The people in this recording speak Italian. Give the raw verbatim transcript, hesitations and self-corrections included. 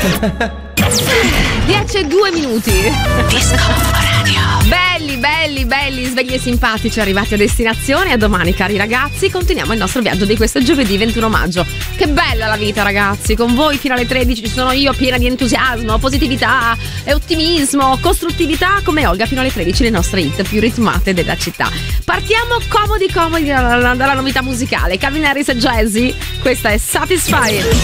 dieci e due minuti. Disco Radio. Belli, belli, belli, svegli e simpatici arrivati a destinazione. A domani, cari ragazzi, continuiamo il nostro viaggio di questo giovedì ventuno maggio. Che bella la vita, ragazzi. Con voi fino alle tredici ci sono io, piena di entusiasmo, positività e ottimismo, costruttività, come Olga fino alle tredici, le nostre hit più ritmate della città. Partiamo comodi comodi dalla, dalla novità musicale. Calvin Harris e Jazzy. Questa è Satisfied.